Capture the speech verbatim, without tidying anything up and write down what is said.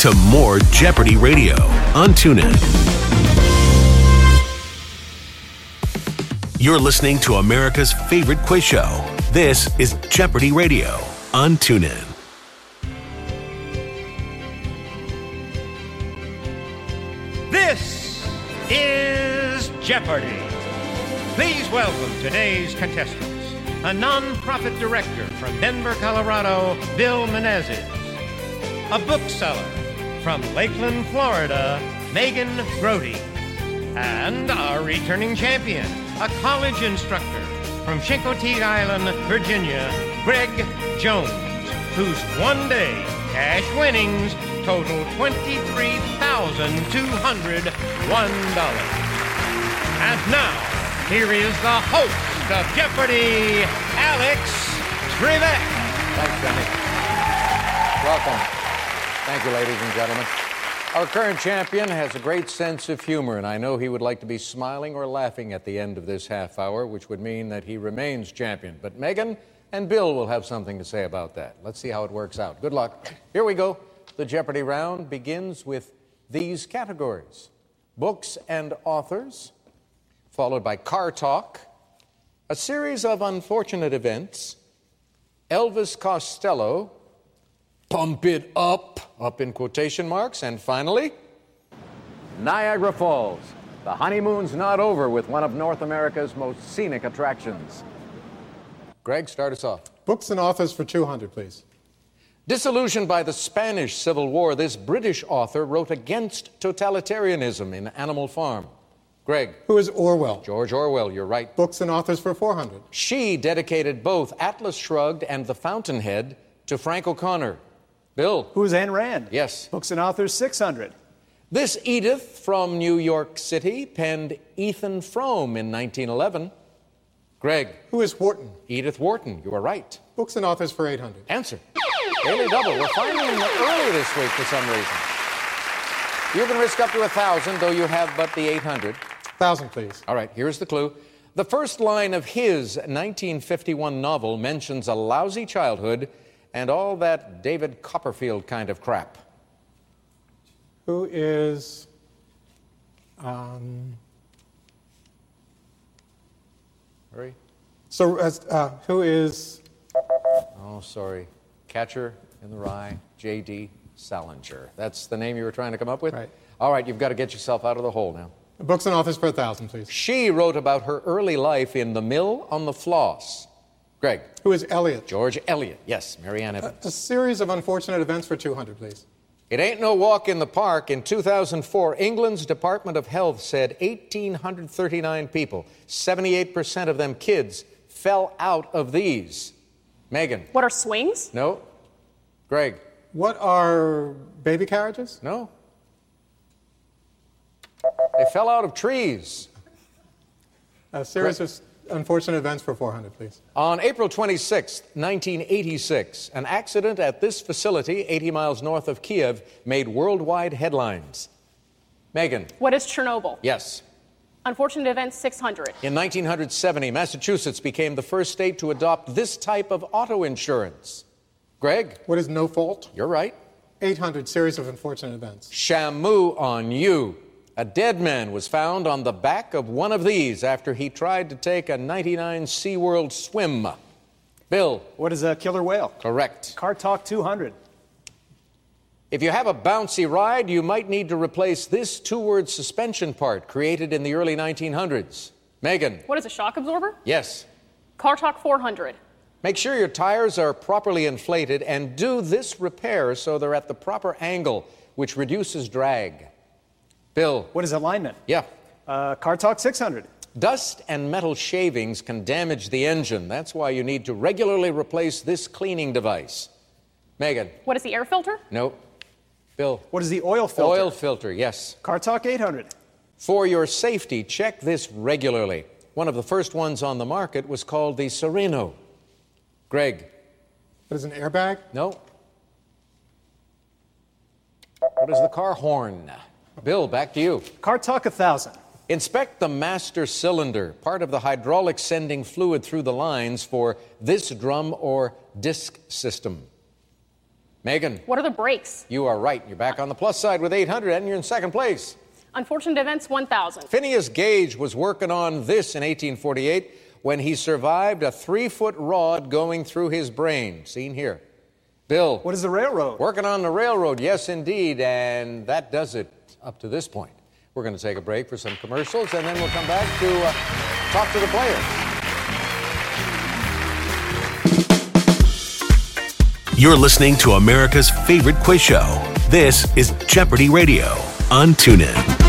to more Jeopardy Radio on TuneIn. You're listening to America's favorite quiz show. This is Jeopardy Radio on TuneIn. This is Jeopardy! Please welcome today's contestants. A non-profit director from Denver, Colorado, Bill Menezes. A bookseller from Lakeland, Florida, Megan Grody. And our returning champion, a college instructor from Chincoteague Island, Virginia, Greg Jones, whose one-day cash winnings total twenty-three thousand two hundred one dollars. And now, here is the host of Jeopardy, Alex Trebek. Thanks, Johnny. Welcome. Thank you, ladies and gentlemen. Our current champion has a great sense of humor, and I know he would like to be smiling or laughing at the end of this half hour, which would mean that he remains champion. But Megan and Bill will have something to say about that. Let's see how it works out. Good luck. Here we go. The Jeopardy round begins with these categories: books and authors, followed by car talk, a series of unfortunate events, Elvis Costello, pump it up, up in quotation marks, and finally, Niagara Falls. The honeymoon's not over with one of North America's most scenic attractions. Greg, start us off. Books and authors for two hundred, please. Disillusioned by the Spanish Civil War, this British author wrote against totalitarianism in Animal Farm. Greg. Who is Orwell? George Orwell, you're right. Books and authors for four hundred. She dedicated both Atlas Shrugged and The Fountainhead to Frank O'Connor. Bill. Who is Ayn Rand? Yes. Books and authors six hundred. This Edith from New York City penned Ethan Frome in nineteen eleven. Greg. Who is Wharton? Edith Wharton, you are right. Books and authors for eight hundred. Answer. Daily Double. We're finding them early this week for some reason. You can risk up to a thousand, though you have but the eight hundred. Thousand, please. All right, here's the clue. The first line of his nineteen fifty-one novel mentions a lousy childhood and all that David Copperfield kind of crap. Who is... Um, Hurry. so, uh, who is... Oh, sorry. Catcher in the Rye, J D Salinger. That's the name you were trying to come up with? Right. All right, you've got to get yourself out of the hole now. Books and authors for a thousand, please. She wrote about her early life in The Mill on the Floss. Greg. Who is Eliot? George Eliot. Yes, Marianne Evans. A, a series of unfortunate events for two hundred, please. It ain't no walk in the park. In two thousand four, England's Department of Health said one thousand eight hundred thirty-nine people, seventy-eight percent of them kids, fell out of these. Megan. What are swings? No. Greg. What are baby carriages? No. They fell out of trees. A series Greg. of unfortunate events for four hundred, please. On April twenty-sixth, nineteen eighty-six, an accident at this facility, eighty miles north of Kiev, made worldwide headlines. Megan. What is Chernobyl? Yes. Unfortunate events, six hundred. In nineteen seventy, Massachusetts became the first state to adopt this type of auto insurance. Greg? What is no fault? You're right. eight hundred, series of unfortunate events. Shamu on you. A dead man was found on the back of one of these after he tried to take a ninety-nine SeaWorld swim. Bill? What is a killer whale? Correct. Car talk two hundred. If you have a bouncy ride, you might need to replace this two-word suspension part created in the early nineteen hundreds. Megan? What is a shock absorber? Yes. Car talk four hundred. Make sure your tires are properly inflated and do this repair so they're at the proper angle, which reduces drag. Bill? What is alignment? Yeah. Uh, car talk six hundred. Dust and metal shavings can damage the engine. That's why you need to regularly replace this cleaning device. Megan? What is the air filter? No. Bill? What is the oil filter? Oil filter, yes. Car talk eight hundred. For your safety, check this regularly. One of the first ones on the market was called the Sereno. Greg? What is an airbag? No. What is the car horn? Bill, back to you. Car talk one thousand. Inspect the master cylinder, part of the hydraulic sending fluid through the lines for this drum or disc system. Megan, What are the brakes? you are right. You're back on the plus side with eight hundred, and you're in second place. Unfortunate events, one thousand. Phineas Gage was working on this in eighteen forty-eight when he survived a three-foot rod going through his brain. Seen here. Bill. What is the railroad? Working on the railroad, yes, indeed, and that does it up to this point. We're going to take a break for some commercials, and then we'll come back to uh, talk to the players. You're listening to America's favorite quiz show. This is Jeopardy Radio on TuneIn.